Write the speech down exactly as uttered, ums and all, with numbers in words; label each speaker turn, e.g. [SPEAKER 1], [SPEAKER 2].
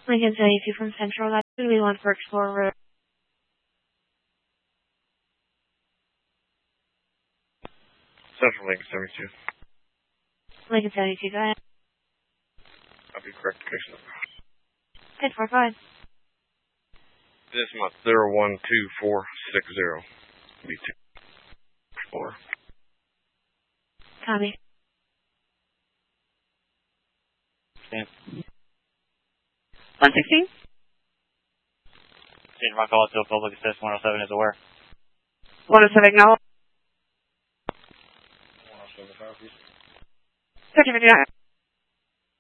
[SPEAKER 1] Lincoln seventy-two from Central. That's going to be one for Explorer.
[SPEAKER 2] Central Lincoln seventy-two.
[SPEAKER 1] Lincoln seventy-two, go ahead.
[SPEAKER 2] Copy, correct location.
[SPEAKER 1] ten four five.
[SPEAKER 2] This month, zero one two four six zero. B two. Explorer.
[SPEAKER 1] Copy.
[SPEAKER 3] Stand. one sixteen? State my call to public access one oh seven is aware.
[SPEAKER 4] one oh seven, no.
[SPEAKER 2] one oh seven, copy.
[SPEAKER 4] Search fifty-nine.